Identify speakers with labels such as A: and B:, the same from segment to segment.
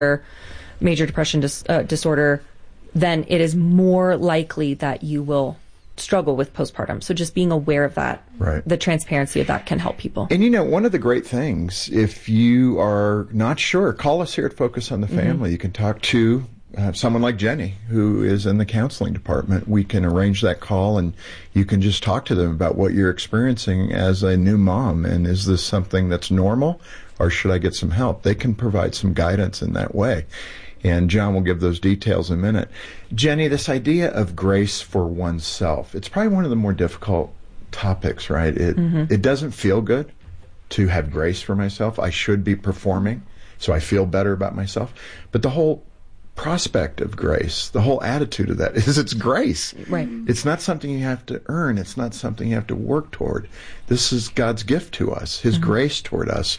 A: major depression disorder, then it is more likely that you will struggle with postpartum. So just being aware of that,
B: right,
A: the transparency of that can help people.
B: And one of the great things, if you are not sure, call us here at Focus on the Family. You can talk to someone like Jenny, who is in the counseling department. We can arrange that call, and you can just talk to them about what you're experiencing as a new mom. And is this something that's normal, or should I get some help? They can provide some guidance in that way. And John will give those details in a minute. Jenny, this idea of grace for oneself, it's probably one of the more difficult topics, right? It doesn't feel good to have grace for myself. I should be performing, so I feel better about myself. But the whole prospect of grace, the whole attitude of that is it's grace.
A: Right.
B: It's not something you have to earn. It's not something you have to work toward. This is God's gift to us, His grace toward us.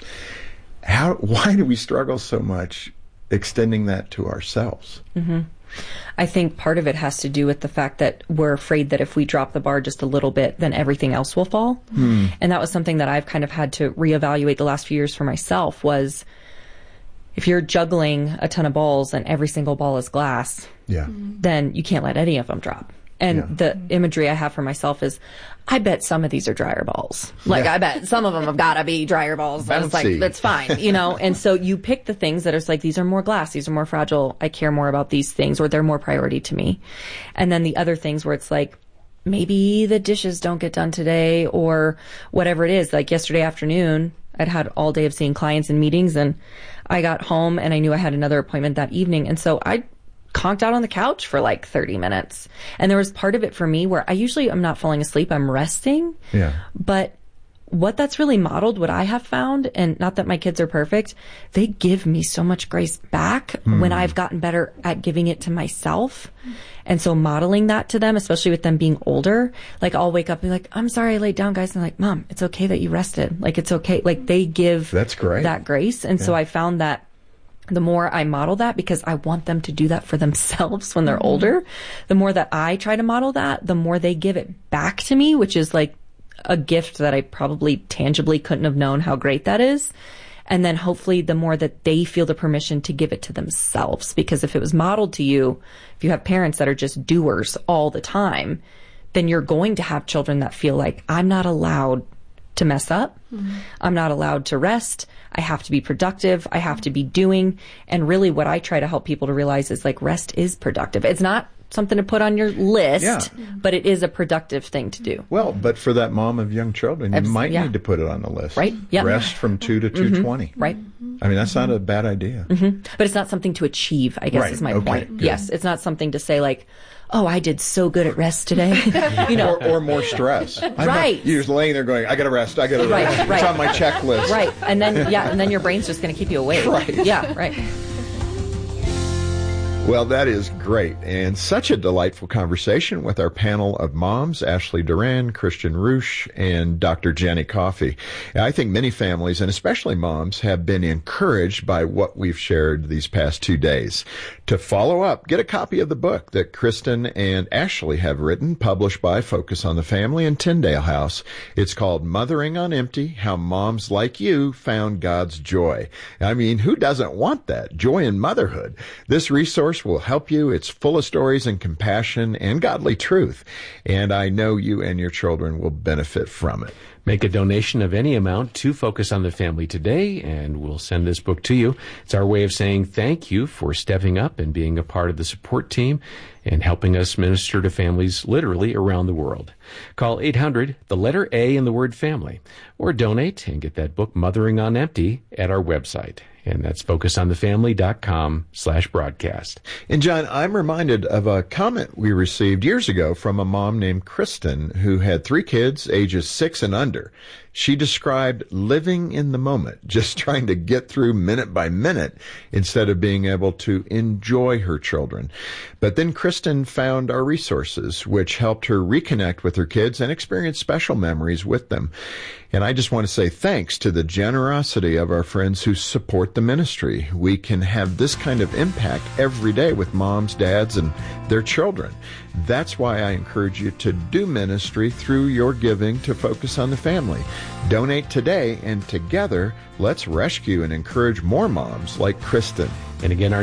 B: Why do we struggle so much extending that to ourselves?
A: I think part of it has to do with the fact that we're afraid that if we drop the bar just a little bit, then everything else will fall. And that was something that I've kind of had to reevaluate the last few years for myself, was if you're juggling a ton of balls and every single ball is glass, then you can't let any of them drop. And the imagery I have for myself is, I bet some of these are dryer balls. Like, I bet some of them have got to be dryer balls. And it's like, that's fine, And so you pick the things that are like, these are more glass, these are more fragile, I care more about these things, or they're more priority to me. And then the other things where it's like, maybe the dishes don't get done today, or whatever it is. Like yesterday afternoon, I'd had all day of seeing clients and meetings, and I got home and I knew I had another appointment that evening. And so I conked out on the couch for like 30 minutes. And there was part of it for me where I usually am not falling asleep, I'm resting. But what that's really modeled, what I have found, and not that my kids are perfect, they give me so much grace back when I've gotten better at giving it to myself. And so modeling that to them, especially with them being older, like I'll wake up and be like, I'm sorry I laid down, guys. And I'm like, Mom, it's okay that you rested. Like, it's okay. Like, they give
B: that's great.
A: That grace. And so I found that the more I model that, because I want them to do that for themselves when they're older, the more that I try to model that, the more they give it back to me, which is like a gift that I probably tangibly couldn't have known how great that is. And then hopefully the more that they feel the permission to give it to themselves, because if it was modeled to you, if you have parents that are just doers all the time, then you're going to have children that feel like, I'm not allowed to mess up. I'm not allowed to rest. I have to be productive. I have to be doing. And really what I try to help people to realize is like, rest is productive. It's not something to put on your list, but it is a productive thing to do.
B: Well, but for that mom of young children, you might need to put it on the list.
A: Right. Yep.
B: Rest from 2 to 2:20.
A: Right.
B: I mean, that's not a bad idea.
A: But it's not something to achieve, I guess, is my point.
B: Good.
A: Yes. It's not something to say like, oh, I did so good at rest today.
B: Or more stress. You're just laying there going, I got to rest. It's on my checklist.
A: Right. And then your brain's just going to keep you awake.
B: Right.
A: Yeah, right.
B: Well, that is great, and such a delightful conversation with our panel of moms, Ashley Duran, Christian Roosh, and Dr. Jenny Coffey. I think many families, and especially moms, have been encouraged by what we've shared these past 2 days. To follow up, get a copy of the book that Kristen and Ashley have written, published by Focus on the Family and Tyndale House. It's called Mothering on Empty, How Moms Like You Found God's Joy. I mean, who doesn't want that? Joy in motherhood. This resource will help you. It's full of stories and compassion and godly truth. And I know you and your children will benefit from it.
C: Make a donation of any amount to Focus on the Family today, and we'll send this book to you. It's our way of saying thank you for stepping up and being a part of the support team and helping us minister to families literally around the world. Call 800, the letter A in the word family, or donate and get that book, Mothering on Empty, at our website. And that's focusonthefamily.com/broadcast.
B: And John, I'm reminded of a comment we received years ago from a mom named Kristen who had 3 kids, ages 6 and under. She described living in the moment, just trying to get through minute by minute instead of being able to enjoy her children. But then Kristen found our resources, which helped her reconnect with her kids and experience special memories with them. And I just want to say thanks to the generosity of our friends who support the ministry. We can have this kind of impact every day with moms, dads, and their children. That's why I encourage you to do ministry through your giving to Focus on the Family. Donate today, and together, let's rescue and encourage more moms like Kristen
C: And again, our